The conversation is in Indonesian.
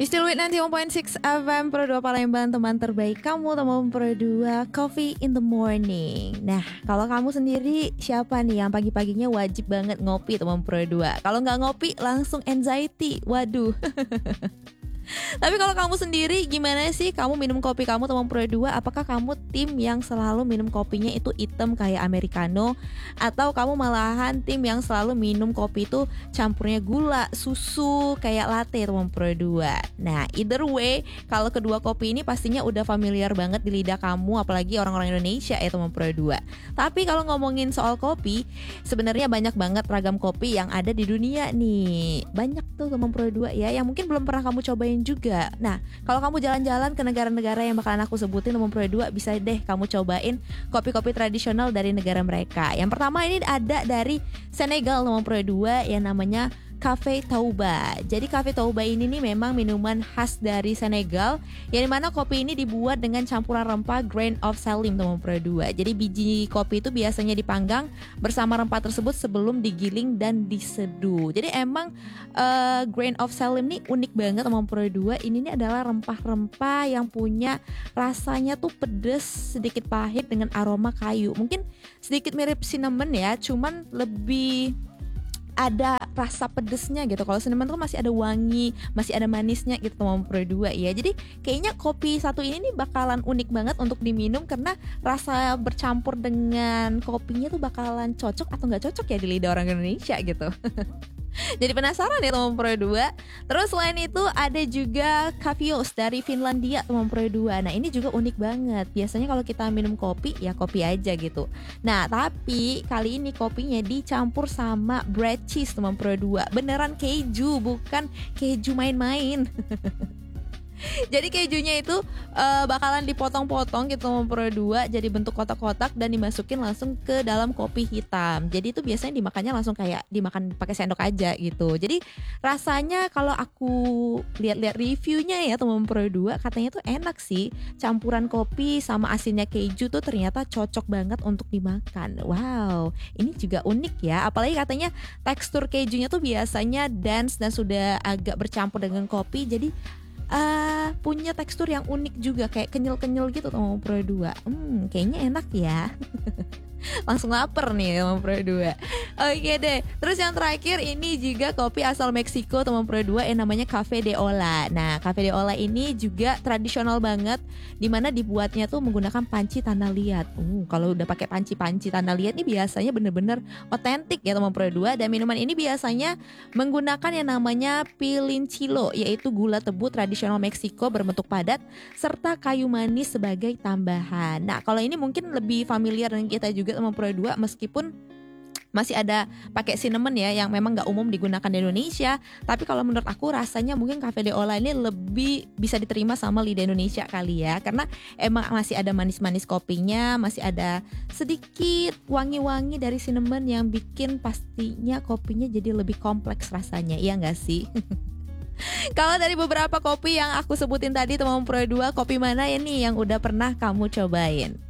Still with 91.6 FM Pro 2 Palembang, teman terbaik kamu, teman Pro 2 Coffee in the Morning. Nah, kalau kamu sendiri siapa nih yang pagi-paginya wajib banget ngopi, teman Pro 2? Kalau nggak ngopi langsung anxiety, waduh. Tapi kalau kamu sendiri gimana sih? Kamu minum kopi kamu teman Pro 2, apakah kamu tim yang selalu minum kopinya itu hitam kayak americano, atau kamu malahan tim yang selalu minum kopi itu campurnya gula, susu kayak latte teman Pro 2? Nah, either way, kalau kedua kopi ini pastinya udah familiar banget di lidah kamu, apalagi orang-orang Indonesia ya teman Pro 2. Tapi kalau ngomongin soal kopi, sebenarnya banyak banget ragam kopi yang ada di dunia nih. Banyak tuh teman Pro 2 ya, yang mungkin belum pernah kamu cobain juga. Nah, kalau kamu jalan-jalan ke negara-negara yang bakalan aku sebutin teman Pro 2, bisa deh kamu cobain kopi-kopi tradisional dari negara mereka. Yang pertama ini ada dari Senegal teman Pro 2 yang namanya Cafe Touba. Jadi Cafe Touba ini nih memang minuman khas dari Senegal, yang dimana kopi ini dibuat dengan campuran rempah grain of salim teman Pro 2. Jadi biji kopi itu biasanya dipanggang bersama rempah tersebut sebelum digiling dan diseduh. Jadi emang grain of salim nih unik banget teman Pro 2. Ini nih adalah rempah-rempah yang punya rasanya tuh pedes, sedikit pahit dengan aroma kayu. Mungkin sedikit mirip cinnamon ya, cuman lebih ada rasa pedesnya gitu. Kalau cinnamon tuh masih ada wangi, masih ada manisnya gitu teman Pro 2 ya. Jadi kayaknya kopi satu ini nih bakalan unik banget untuk diminum, karena rasa bercampur dengan kopinya tuh bakalan cocok atau nggak cocok ya di lidah orang Indonesia gitu. Jadi penasaran ya teman Pro 2. Terus selain itu ada juga Cavios dari Finlandia teman Pro 2. Nah ini juga unik banget. Biasanya kalau kita minum kopi ya kopi aja gitu. Nah tapi kali ini kopinya dicampur sama bread cheese teman Pro 2. Beneran keju, bukan keju main-main. Jadi kejunya itu bakalan dipotong-potong gitu teman Pro 2, jadi bentuk kotak-kotak dan dimasukin langsung ke dalam kopi hitam. Jadi itu biasanya dimakannya langsung kayak dimakan pakai sendok aja gitu. Jadi rasanya kalau aku lihat-lihat reviewnya ya teman Pro 2, katanya tuh enak sih. Campuran kopi sama asinnya keju tuh ternyata cocok banget untuk dimakan. Wow, ini juga unik ya. Apalagi katanya tekstur kejunya tuh biasanya dense dan sudah agak bercampur dengan kopi. Jadi punya tekstur yang unik juga, kayak kenyal-kenyal gitu teman Pro 2. Kayaknya enak ya. Langsung lapar nih teman Pro 2. Oke deh. Terus yang terakhir ini juga kopi asal Meksiko teman Pro 2 yang namanya Cafe de Ola. Nah, Cafe de Ola ini juga tradisional banget, dimana dibuatnya tuh menggunakan panci tanah liat. Kalau udah pakai panci tanah liat nih biasanya bener-bener otentik ya teman Pro 2. Dan minuman ini biasanya menggunakan yang namanya pilinchilo, yaitu gula tebu tradisional Meksiko berbentuk padat serta kayu manis sebagai tambahan. Nah, kalau ini mungkin lebih familiar dengan kita juga teman Pro 2, meskipun masih ada pakai cinnamon ya, yang memang gak umum digunakan di Indonesia. Tapi kalau menurut aku rasanya mungkin Cafe de Ola ini lebih bisa diterima sama lidah Indonesia kali ya, karena emang masih ada manis-manis kopinya, masih ada sedikit wangi-wangi dari cinnamon yang bikin pastinya kopinya jadi lebih kompleks rasanya, iya gak sih? Kalau dari beberapa kopi yang aku sebutin tadi teman Pro 2, kopi mana ya nih yang udah pernah kamu cobain?